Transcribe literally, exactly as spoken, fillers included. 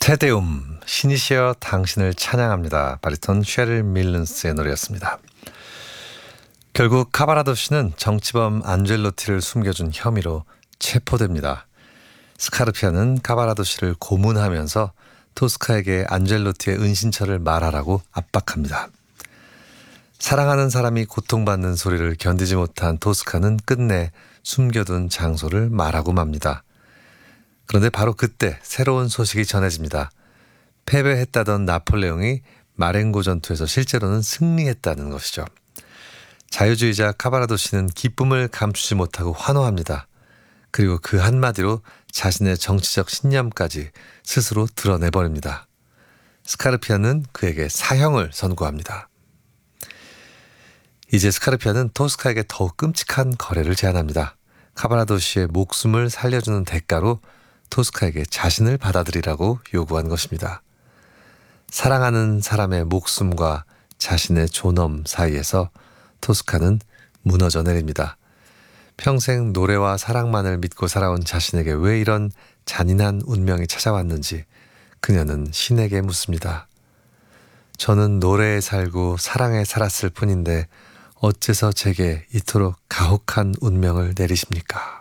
테데움, 신이시여 당신을 찬양합니다. 바리톤 셰릴 밀런스의 노래였습니다. 결국 카바라도 씨는 정치범 안젤로티를 숨겨준 혐의로 체포됩니다. 스카르피아는 카바라도 씨를 고문하면서 토스카에게 안젤로티의 은신처를 말하라고 압박합니다. 사랑하는 사람이 고통받는 소리를 견디지 못한 토스카는 끝내 숨겨둔 장소를 말하고 맙니다. 그런데 바로 그때 새로운 소식이 전해집니다. 패배했다던 나폴레옹이 마렌고 전투에서 실제로는 승리했다는 것이죠. 자유주의자 카바라도 씨는 기쁨을 감추지 못하고 환호합니다. 그리고 그 한마디로 자신의 정치적 신념까지 스스로 드러내버립니다. 스카르피아는 그에게 사형을 선고합니다. 이제 스카르피아는 토스카에게 더욱 끔찍한 거래를 제안합니다. 카바라도 씨의 목숨을 살려주는 대가로 토스카에게 자신을 받아들이라고 요구한 것입니다. 사랑하는 사람의 목숨과 자신의 존엄 사이에서 토스카는 무너져 내립니다. 평생 노래와 사랑만을 믿고 살아온 자신에게 왜 이런 잔인한 운명이 찾아왔는지 그녀는 신에게 묻습니다. 저는 노래에 살고 사랑에 살았을 뿐인데 어째서 제게 이토록 가혹한 운명을 내리십니까?